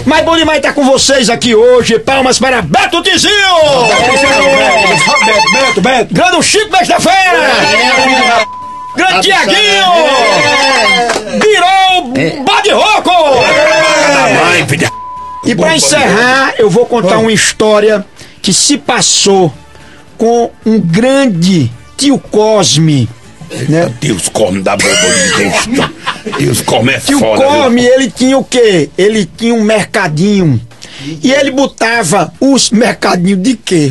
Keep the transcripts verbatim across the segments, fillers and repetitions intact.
Mas bom demais estar com vocês aqui hoje. Palmas para Beto Tizinho! Beto, Beto, Beto. Grande Chico desta feira! Grande Tiaguinho! Virou bode roco! E pra encerrar, eu vou contar uma história que se passou com um grande tio Cosme, né? Deus come da boca de Deus. Deus come é Tio foda. Cosme, ele tinha o quê? Ele tinha um mercadinho. E ele botava os mercadinhos de quê?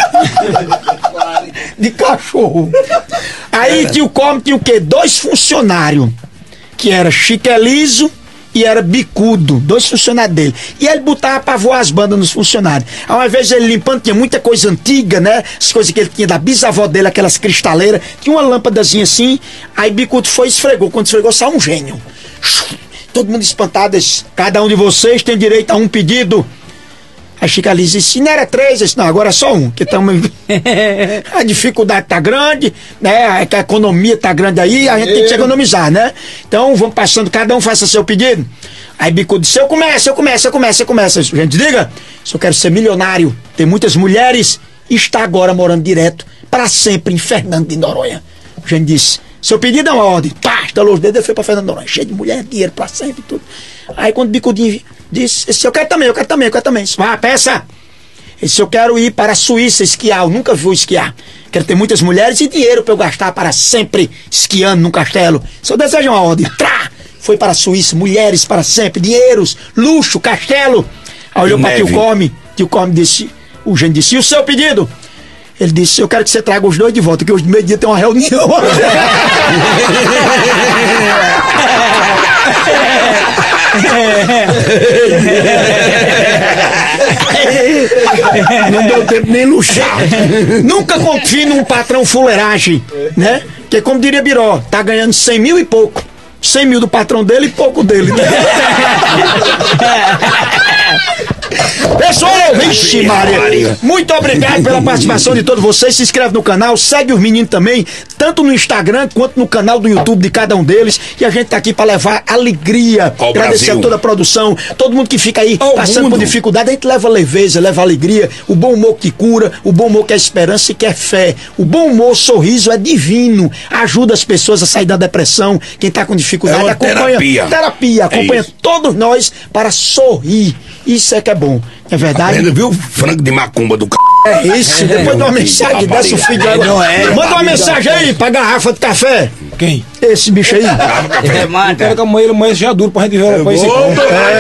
De cachorro. Aí tio Cosme tinha o quê? Dois funcionários. Que era Chiquelizo e era Bicudo, dois funcionários dele. E ele botava pra voar as bandas nos funcionários. Aí uma vez ele limpando, tinha muita coisa antiga, né? As coisas que ele tinha da bisavó dele, aquelas cristaleiras. Tinha uma lâmpadazinha assim. Aí Bicudo foi e esfregou. Quando esfregou, saiu um gênio. Todo mundo espantado. Disse, cada um de vocês tem direito a um pedido. A Chiquelizo disse, não era três, disse, não, agora é só um, que tamo... a dificuldade tá grande, né, a economia tá grande aí, a gente tem que se economizar, né? Então vamos passando, cada um faça seu pedido. Aí Bicudo disse, eu começo, eu começo, eu começo, eu começo. A gente diga, se eu quero ser milionário, tem muitas mulheres, e está agora morando direto, para sempre, em Fernando de Noronha. A gente disse, seu pedido é uma ordem, pá, estalou os dedos e foi para Fernando de Noronha, cheio de mulher, dinheiro para sempre, tudo. Aí quando o Bicudinho disse, eu quero também, eu quero também, eu quero também. Disse, vá, peça. Ele disse, eu quero ir para a Suíça esquiar, eu nunca vou esquiar. Quero ter muitas mulheres e dinheiro para eu gastar para sempre esquiando num castelo. Se eu desejo uma ordem, trá! Foi para a Suíça, mulheres para sempre, dinheiros, luxo, castelo. Aí olhou para tio Cosme, tio Cosme disse, o gênio disse, e o seu pedido? Ele disse, eu quero que você traga os dois de volta, que hoje de meio-dia tem uma reunião. Não deu tempo nem luxar. Nunca confie num patrão fuleiragem, né? Porque como diria Biró, tá ganhando cem mil e pouco. cem mil do patrão dele e pouco dele, né? Pessoal, vixe Maria, muito obrigado pela participação de todos vocês. Se inscreve no canal, segue os meninos também, tanto no Instagram quanto no canal do YouTube de cada um deles. E a gente tá aqui para levar alegria, oh, agradecer Brasil. a toda a produção, todo mundo que fica aí oh, passando mundo. por dificuldade. A gente leva leveza, leva alegria, o bom humor que cura, o bom humor que é esperança e que é fé. O bom humor, o sorriso é divino, ajuda as pessoas a sair da depressão. Quem tá com dificuldade, é acompanha terapia, terapia acompanha é todos nós para sorrir. Isso é que é bom, é verdade. Aprenda, viu? Frango de macumba do c... É isso, depois de uma mensagem dessa, o filho dela. Não é. Manda uma mensagem aí pra garrafa de café. Quem? Esse bicho aí. Eu quero que amanhã ele amanhã seja duro pra gente ver. Eu vou, É.